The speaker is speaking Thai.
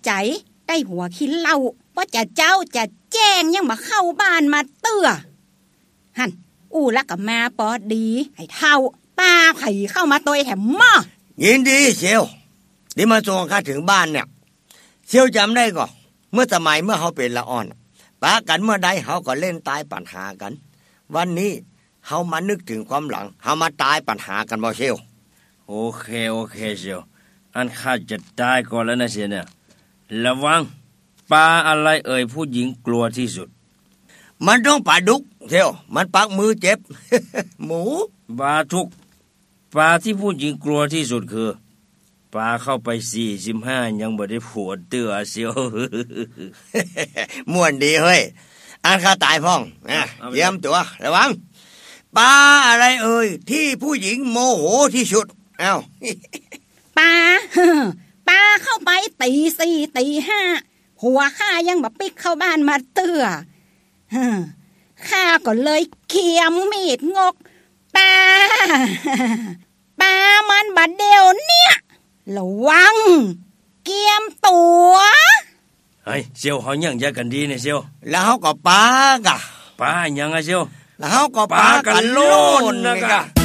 ใจได้หัวคิดเล่าว่าจะเจ้าจะแจ้งยังมาเข้าบ้านมาเตื้อหันอู้ละกับมาปอดีให้เท่าป้าไผ่เข้ามาตัวแถมหม้อยินดีเชียวที่มาส่งข้าถึงบ้านเนี่ยเชียวจำได้ก่อนเมื่อสมัยเมื่อเขาเป็นละอ่อนปากันเมื่อใดเขาก็เล่นตายปัญหากันวันนี้เขามานึกถึงความหลังเขามาตายปัญหากันบ่เชียวโอเคเชียวอันข้าจะตายก่อนแล้วนะเชียวเนี่ยระวังปลาอะไรเอ่ยผู้หญิงกลัวที่สุดมันต้องปลาดุกเชียวมันปักมือเจ็บ หมูปลาทุกปลาที่ผู้หญิงกลัวที่สุดคือปลาเข้าไป45ยังบ่ได้ผัวเตื้อเชียวม่วนดีเฮ้ยอันข้าตายพ้องนะเตรียมตัวระวังปลาอะไรเอ่ยที่ผู้หญิงโมโหที่สุดเอ้าปลาเข้าไปตี4ตี5หัวข้ายังมาปิกเข้าบ้านมาเตื้อข้าก็เลยเขี่ยมีดงกปลามันบาดเดียวเนี่ยระวังเกียมตัวเฮ้ยเชียวเขายังแยกกันดีเนี่ยเชียวแล้วเขาก็ปากะปายังอะเชียวแล้วเขาก็ปากันโลนนะกะ